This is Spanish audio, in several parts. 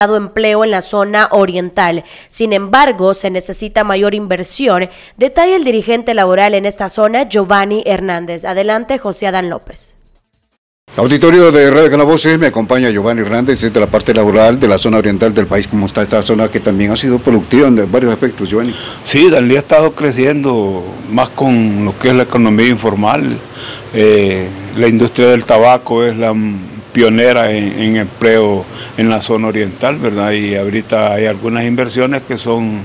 empleo en la zona oriental. Sin embargo, se necesita mayor inversión. Detalla el dirigente laboral en esta zona, Giovanni Hernández. Adelante, José Adán López. Auditorio de Radio Canavoces, me acompaña Giovanni Hernández desde la parte laboral de la zona oriental del país. ¿Cómo está esta zona que también ha sido productiva en varios aspectos, Giovanni? Sí, Danlí ha estado creciendo más con lo que es la economía informal. La industria del tabaco es la pionera en empleo en la zona oriental, ¿verdad? Y ahorita hay algunas inversiones que son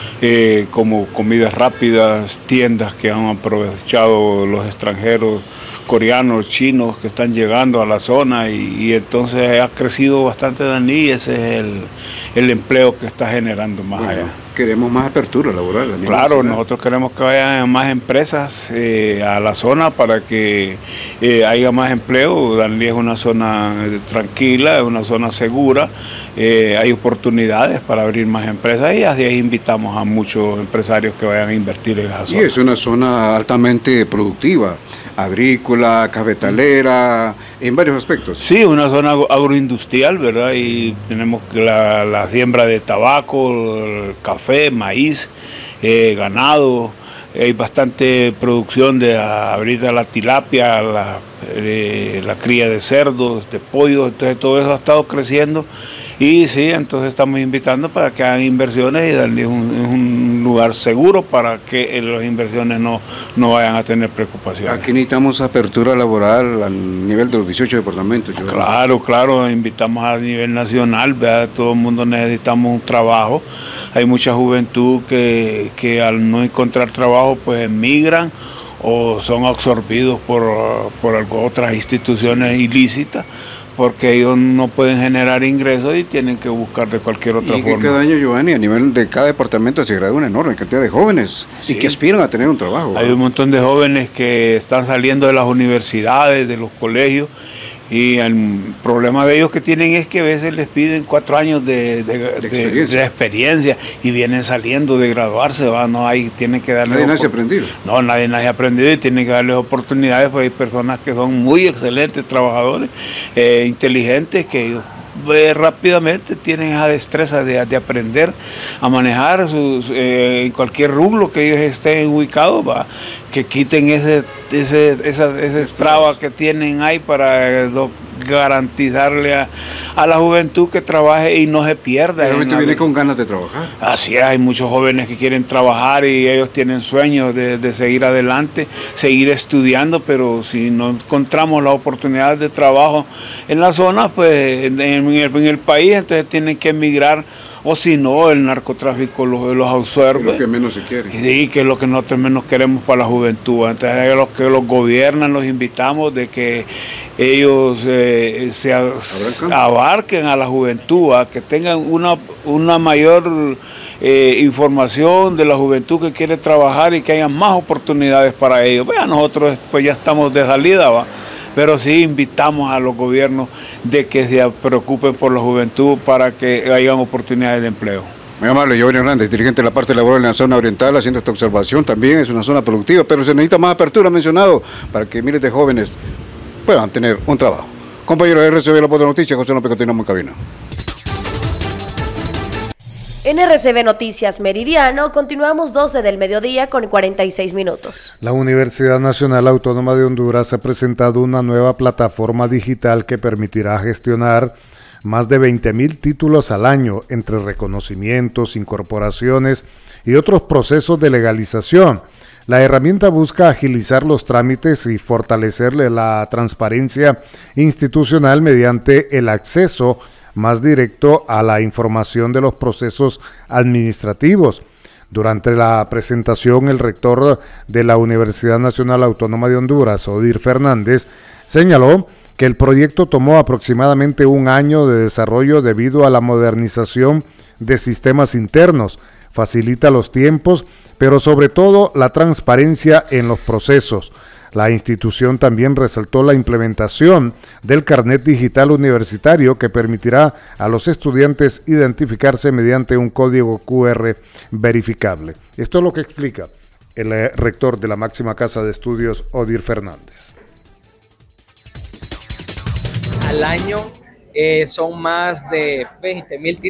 como comidas rápidas, tiendas que han aprovechado los extranjeros, coreanos, chinos que están llegando a la zona y entonces ha crecido bastante Danlí y ese es el empleo que está generando más allá. Queremos más apertura laboral. Claro, nosotros queremos que vayan más empresas a la zona para que haya más empleo. Danlí es una zona tranquila, es una zona segura, hay oportunidades para abrir más empresas y así invitamos a muchos empresarios que vayan a invertir en esa zona. Y es una zona altamente productiva, agrícola, cafetalera, en varios aspectos. Sí, una zona agroindustrial, ¿verdad? Y tenemos la siembra de tabaco, café, maíz, ganado. Hay bastante producción de ahorita la tilapia, la cría de cerdos, de pollos, entonces todo eso ha estado creciendo. Y sí, entonces estamos invitando para que hagan inversiones y darles un lugar seguro para que las inversiones no vayan a tener preocupaciones. Aquí necesitamos apertura laboral a nivel de los 18 departamentos. Claro, invitamos a nivel nacional, ¿verdad? Todo el mundo necesitamos un trabajo. Hay mucha juventud que al no encontrar trabajo pues emigran o son absorbidos por otras instituciones ilícitas, porque ellos no pueden generar ingresos y tienen que buscar de cualquier otra forma. Y cada año, Giovanni, a nivel de cada departamento se gradúa una enorme cantidad de jóvenes y que aspiran a tener un trabajo. Hay un montón de jóvenes que están saliendo de las universidades, de los colegios, y el problema de ellos que tienen es que a veces les piden 4 años de experiencia y vienen saliendo de graduarse, ¿va? Tienen que darles... Nadie nace aprendido. No, nadie ha aprendido y tienen que darles oportunidades, porque hay personas que son muy excelentes trabajadores, inteligentes, que ellos rápidamente tienen esa destreza de aprender a manejar en cualquier rublo que ellos estén ubicados, ¿va? Que quiten esa traba que tienen ahí para garantizarle a la juventud que trabaje y no se pierda. La gente viene con ganas de trabajar. Así es, hay muchos jóvenes que quieren trabajar y ellos tienen sueños de seguir adelante, seguir estudiando, pero si no encontramos la oportunidad de trabajo en la zona, pues en el país, entonces tienen que emigrar, o si no, el narcotráfico los absorbe. Es lo que menos se quiere. Sí, que es lo que nosotros menos queremos para la juventud. Entonces, los que los gobiernan, los invitamos de que ellos se abarquen a la juventud, a que tengan una mayor información de la juventud que quiere trabajar y que haya más oportunidades para ellos. Nosotros pues ya estamos de salida, ¿va? Pero sí invitamos a los gobiernos de que se preocupen por la juventud para que hayan oportunidades de empleo. Muy amable, Giovanni Hernández, dirigente de la parte laboral en la zona oriental, haciendo esta observación. También es una zona productiva, pero se necesita más apertura, mencionado, para que miles de jóvenes puedan tener un trabajo. Compañero de RCB La Voz de Noticias, José López, continuamos en cabina. En RCB Noticias Meridiano, continuamos 12 del mediodía con 46 minutos. La Universidad Nacional Autónoma de Honduras ha presentado una nueva plataforma digital que permitirá gestionar más de 20,000 títulos al año entre reconocimientos, incorporaciones y otros procesos de legalización. La herramienta busca agilizar los trámites y fortalecerle la transparencia institucional mediante el acceso más directo a la información de los procesos administrativos. Durante la presentación, el rector de la Universidad Nacional Autónoma de Honduras, Odir Fernández, señaló que el proyecto tomó aproximadamente 1 año de desarrollo debido a la modernización de sistemas internos, facilita los tiempos, pero sobre todo la transparencia en los procesos. La institución también resaltó la implementación del carnet digital universitario que permitirá a los estudiantes identificarse mediante un código QR verificable. Esto es lo que explica el rector de la máxima casa de estudios, Odir Fernández. Al año son más de 20,000 títulos